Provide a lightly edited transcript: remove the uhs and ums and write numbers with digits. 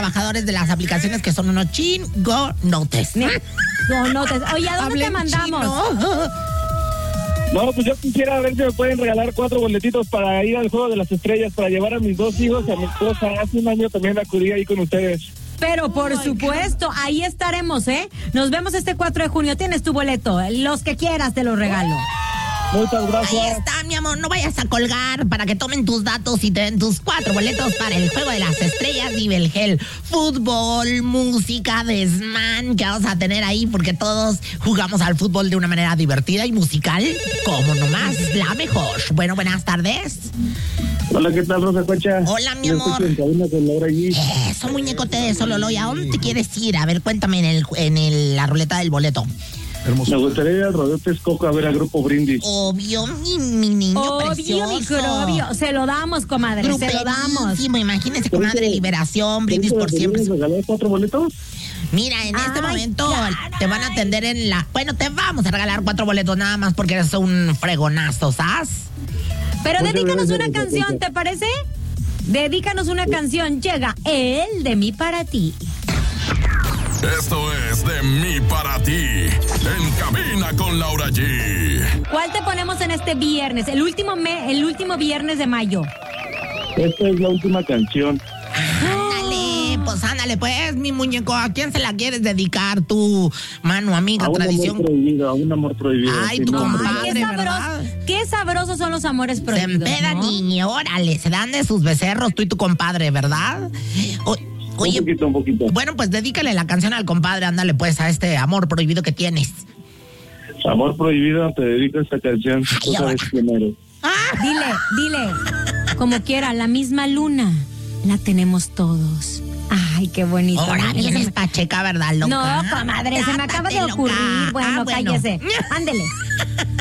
trabajadores de las aplicaciones que son unos chingonotes. Gonotes. Oye, ¿a dónde te mandamos? Chino. No, pues yo quisiera ver si me pueden regalar 4 boletitos para ir al Juego de las Estrellas, para llevar a mis 2 hijos y a mi esposa. Hace un año también acudí ahí con ustedes. Pero por supuesto, ahí estaremos, ¿eh? Nos vemos este 4 de junio. Tienes tu boleto. Los que quieras te los regalo. Muchas gracias. Ahí está, mi amor, no vayas a colgar para que tomen tus datos y te den tus 4 boletos para el Juego de las Estrellas Nivel Gel. Fútbol, música, desmán que vamos a tener ahí porque todos jugamos al fútbol de una manera divertida y musical, como nomás la mejor. Bueno, buenas tardes. Hola, ¿qué tal, Rosa Concha? Hola, mi Yo amor. estoy en cabina con Laura G. Eso, muñecote de Sololoy, ¿a dónde te quieres ir? A ver, cuéntame la ruleta del boleto. Me gustaría ir al Rodeo Texcoco a ver al Grupo Brindis. Obvio, mi niño Obvio, precioso. microbio. Se lo damos, comadre, se lo damos. Sí, imagínese, comadre, Liberación, Brindis por siempre. ¿Regalar 4 boletos? Mira, en este Ay, momento caray. te van a atender en la... Bueno, te vamos a regalar 4 boletos nada más porque eres un fregonazo, ¿sabes? Pero Muchas dedícanos gracias, una canción, Rosa. ¿te parece? Dedícanos una canción. Llega el de mí para ti. Esto es de mí para ti. En cabina con Laura G. ¿Cuál te ponemos en este viernes? El último viernes de mayo. Esta es la última canción. Ándale, pues, mi muñeco, ¿a quién se la quieres dedicar tú, mano amiga, A un tradición? amor prohibido, a un amor prohibido. Ay, sin tu nombre. compadre. Qué ¿verdad? qué sabrosos son los amores Se prohibidos, empeda, ¿no? niño, órale, se dan de sus becerros tú y tu compadre, ¿verdad? Oye, Un poquito. bueno, pues dedícale la canción al compadre, ándale pues a este amor prohibido que tienes. Amor prohibido, te dedico esta canción. Tú Ay, sabes quién eres. Dile, como quiera, la misma luna la tenemos todos. Ay, qué bonito. Ahora ¿no? vienes pacheca, ¿verdad, loca? No, comadre, se me acaba de Tápate, ocurrir. loca. Bueno, Ah, bueno. cállese. Ándele.